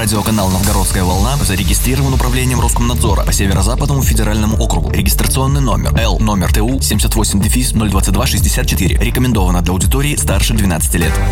Радиоканал «Новгородская волна» зарегистрирован управлением Роскомнадзора по Северо-Западному федеральному округу. Регистрационный номер Л номер ТУ 78-022-64. Рекомендовано для аудитории старше 12 лет.